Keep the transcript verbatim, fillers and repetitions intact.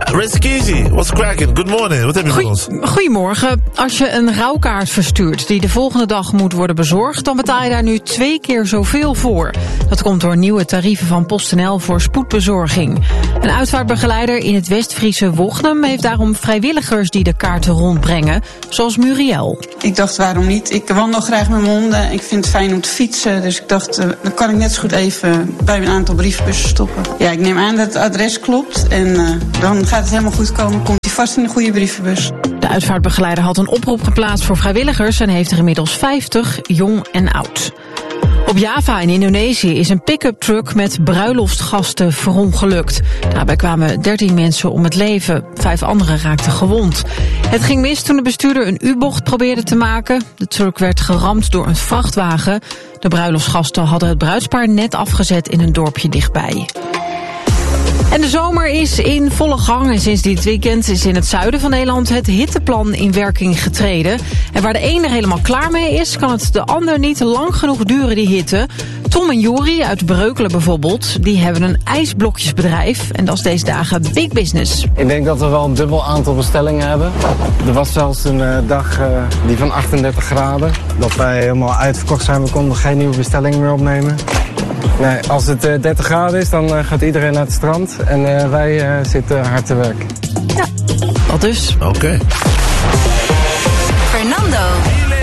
Reskizi, what's cracking? Good morning. Wat heb je voor ons? Goedemorgen. Als je een rouwkaart verstuurt die de volgende dag moet worden bezorgd, dan betaal je daar nu twee keer zoveel voor. Dat komt door nieuwe tarieven van PostNL voor spoedbezorging. Een uitvaartbegeleider in het West-Friese Wognum heeft daarom vrijwilligers die de kaarten rondbrengen, zoals Muriel. Ik dacht, waarom niet? Ik wandel graag met mijn honden. Ik vind het fijn om te fietsen. Dus ik dacht, uh, dan kan ik net zo goed even bij een aantal brievenbussen stoppen. Ja, ik neem aan dat het adres klopt. En uh, dan gaat het helemaal goed komen. Komt hij vast in de goede brievenbus. De uitvaartbegeleider had een oproep geplaatst voor vrijwilligers en heeft er inmiddels vijftig, jong en oud. Op Java in Indonesië is een pick-up truck met bruiloftsgasten verongelukt. Daarbij kwamen dertien mensen om het leven. Vijf anderen raakten gewond. Het ging mis toen de bestuurder een U-bocht probeerde te maken. De truck werd geramd door een vrachtwagen. De bruiloftsgasten hadden het bruidspaar net afgezet in een dorpje dichtbij. En de zomer is in volle gang en sinds dit weekend is in het zuiden van Nederland het hitteplan in werking getreden. En waar de ene er helemaal klaar mee is, kan het de ander niet lang genoeg duren, die hitte. Tom en Jori uit Breukelen bijvoorbeeld, die hebben een ijsblokjesbedrijf en dat is deze dagen big business. Ik denk dat we wel een dubbel aantal bestellingen hebben. Er was zelfs een uh, dag uh, die van achtendertig graden, dat wij helemaal uitverkocht zijn. We konden geen nieuwe bestellingen meer opnemen. Nee, als het uh, dertig graden is, dan uh, gaat iedereen naar het strand en uh, wij uh, zitten hard te werk. Ja, dat dus. Oké. Okay. Fernando.